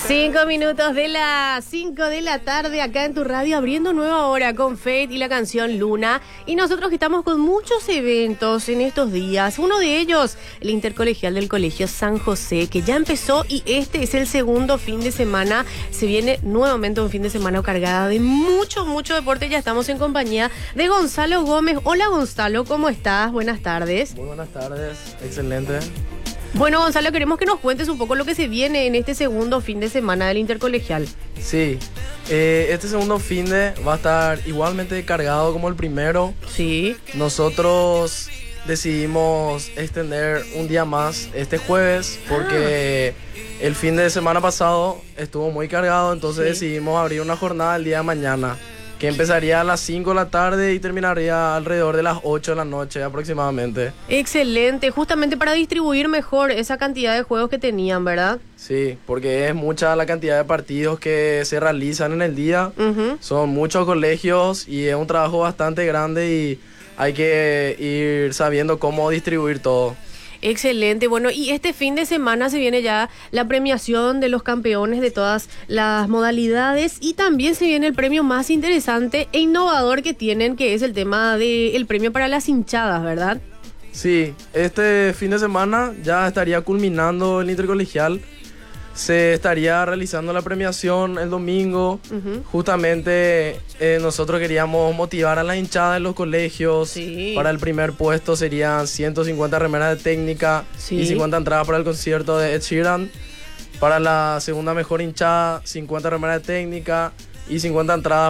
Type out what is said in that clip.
5 minutos de las 5 de la tarde acá en tu radio, abriendo nueva hora con Fate y la canción Luna. Y nosotros que estamos con muchos eventos en estos días. Uno de ellos, el intercolegial del Colegio San José, que ya empezó y este es el segundo fin de semana. Se viene nuevamente un fin de semana cargado de mucho deporte. Ya estamos en compañía de Gonzalo Gómez. Hola Gonzalo, ¿cómo estás? Buenas tardes. Muy buenas tardes, excelente. Bueno, Gonzalo, queremos que nos cuentes un poco lo que se viene en este segundo fin de semana del intercolegial. Sí, este segundo fin de va a estar igualmente cargado como el primero. Sí. Nosotros decidimos extender un día más este jueves porque el fin de semana pasado estuvo muy cargado, entonces decidimos abrir una jornada el día de mañana, que empezaría a las 5 de la tarde y terminaría alrededor de las 8 de la noche aproximadamente. Excelente, justamente para distribuir mejor esa cantidad de juegos que tenían, ¿verdad? Sí, porque es mucha la cantidad de partidos que se realizan en el día. Son muchos colegios y es un trabajo bastante grande y hay que ir sabiendo cómo distribuir todo. Excelente, bueno, y este fin de semana se viene ya la premiación de los campeones de todas las modalidades y también se viene el premio más interesante e innovador que tienen, que es el tema del premio para las hinchadas, ¿verdad? Sí, este fin de semana ya estaría culminando el intercolegial. Se estaría realizando la premiación el domingo. Justamente nosotros queríamos motivar a la hinchada de los colegios. Sí. Para el primer puesto serían 150 remeras de técnica y 50 entradas para el concierto de Ed Sheeran. Para la segunda mejor hinchada, 50 remeras de técnica y 50 entradas